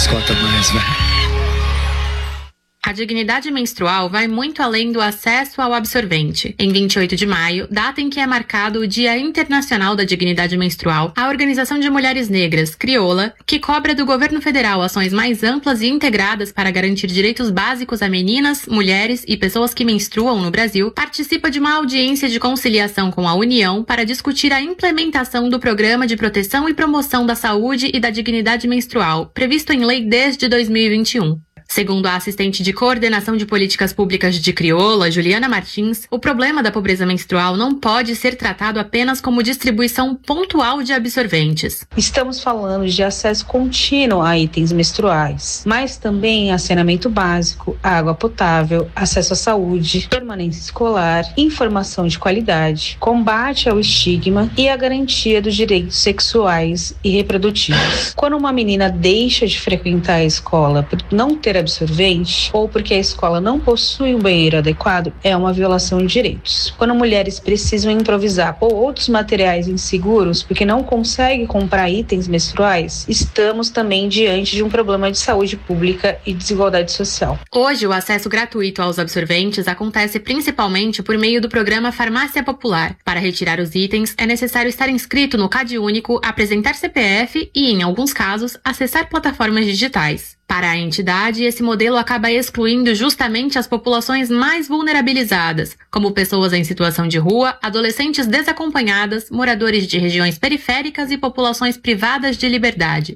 Escota mais, vai. A dignidade menstrual vai muito além do acesso ao absorvente. Em 28 de maio, data em que é marcado o Dia Internacional da Dignidade Menstrual, a Organização de Mulheres Negras, Crioula, que cobra do governo federal ações mais amplas e integradas para garantir direitos básicos a meninas, mulheres e pessoas que menstruam no Brasil, participa de uma audiência de conciliação com a União para discutir a implementação do Programa de Proteção e Promoção da Saúde e da Dignidade Menstrual, previsto em lei desde 2021. Segundo a assistente de coordenação de políticas públicas de Crioula, Juliana Martins, o problema da pobreza menstrual não pode ser tratado apenas como distribuição pontual de absorventes. Estamos falando de acesso contínuo a itens menstruais, mas também a saneamento básico, água potável, acesso à saúde, permanência escolar, informação de qualidade, combate ao estigma e a garantia dos direitos sexuais e reprodutivos. Quando uma menina deixa de frequentar a escola por não ter absorvente ou porque a escola não possui um banheiro adequado, é uma violação de direitos. Quando mulheres precisam improvisar ou outros materiais inseguros porque não conseguem comprar itens menstruais, estamos também diante de um problema de saúde pública e desigualdade social. Hoje, o acesso gratuito aos absorventes acontece principalmente por meio do programa Farmácia Popular. Para retirar os itens, é necessário estar inscrito no CadÚnico, apresentar CPF e, em alguns casos, acessar plataformas digitais. Para a entidade, esse modelo acaba excluindo justamente as populações mais vulnerabilizadas, como pessoas em situação de rua, adolescentes desacompanhadas, moradores de regiões periféricas e populações privadas de liberdade.